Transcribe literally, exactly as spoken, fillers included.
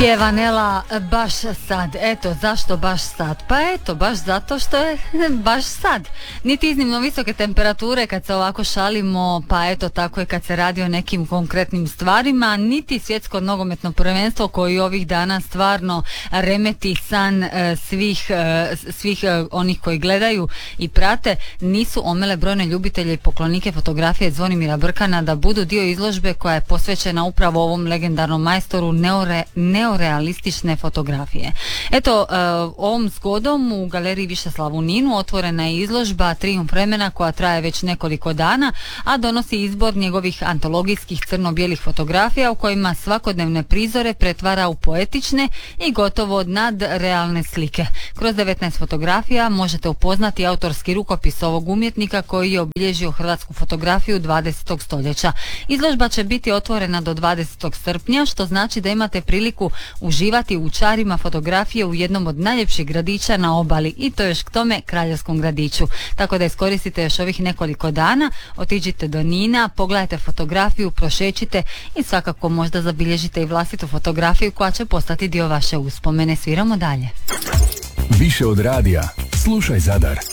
Pjeva Nela baš sad. Eto, zašto baš sad? Pa eto, baš zato što je baš sad. Niti iznimno visoke temperature kad se ovako šalimo, pa eto tako je kad se radi o nekim konkretnim stvarima, niti svjetsko nogometno prvenstvo koji ovih dana stvarno remeti san e, svih, e, svih e, onih koji gledaju i prate, nisu omele brojne ljubitelje i poklonike fotografije Zvonimira Brkana da budu dio izložbe koja je posvećena upravo ovom legendarnom majstoru neore, neorealistične fotografije. Eto, e, ovom zgodom u galeriji Višeslav u Ninu otvorena je izložba Trijumf vremena koja traje već nekoliko dana, a donosi izbor njegovih antologijskih crno-bijelih fotografija u kojima svakodnevne prizore pretvara u poetične i gotovo nadrealne slike. Kroz devetnaest fotografija možete upoznati autorski rukopis ovog umjetnika koji je obilježio hrvatsku fotografiju dvadesetog stoljeća. Izložba će biti otvorena do dvadesetog srpnja, što znači da imate priliku uživati u čarima fotografije u jednom od najljepših gradića na obali, i to još k tome kraljevskom gradiću. Tako da iskoristite još ovih nekoliko dana, otiđite do Nina, pogledajte fotografiju, prošećite i svakako možda zabilježite i vlastitu fotografiju koja će postati dio vaše uspomene. Sviramo dalje. Više od radija, slušaj Zadar.